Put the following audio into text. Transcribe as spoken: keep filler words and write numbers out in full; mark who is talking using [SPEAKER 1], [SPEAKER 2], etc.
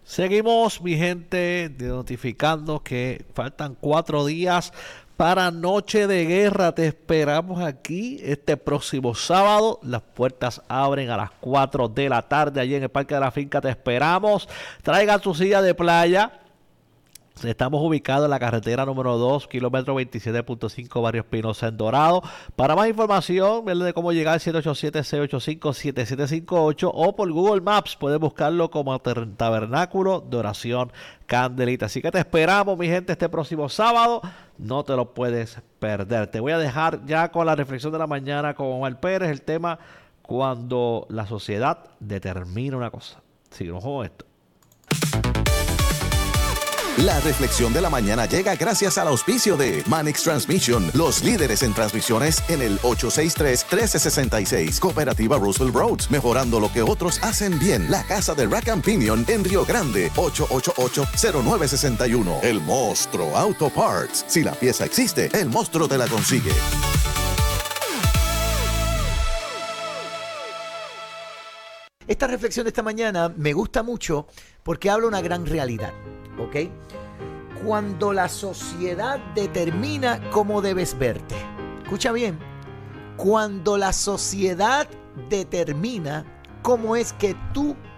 [SPEAKER 1] Seguimos, mi gente, notificando que faltan cuatro días para Noche de Guerra. Te esperamos aquí este próximo sábado. Las puertas abren a las cuatro de la tarde allí en el Parque de la Finca. Te esperamos. Traigan su silla de playa. Estamos ubicados en la carretera número dos, kilómetro veintisiete punto cinco, Barrio Espinosa, en Dorado. Para más información, ver de cómo llegar, siete ocho siete, seis ocho cinco, siete siete cinco ocho, o por Google Maps puedes buscarlo como Tabernáculo de Oración Candelita. Así que te esperamos, mi gente, este próximo sábado. No te lo puedes perder. Te voy a dejar ya con la reflexión de la mañana con Omar Pérez, el tema cuando la sociedad determina una cosa. Sigamos con esto.
[SPEAKER 2] La reflexión de la mañana llega gracias al auspicio de Manix Transmission, los líderes en transmisiones en el ocho seis tres, uno tres seis seis. Cooperativa Roosevelt Roads, mejorando lo que otros hacen bien. La casa de Rack and Pinion en Río Grande, ocho ocho ocho, cero nueve seis uno. El Monstruo Auto Parts. Si la pieza existe, el monstruo te la consigue.
[SPEAKER 3] Esta reflexión de esta mañana me gusta mucho porque habla una gran realidad, ¿ok? Cuando la sociedad determina cómo debes verte. Escucha bien. Cuando la sociedad determina cómo es que tú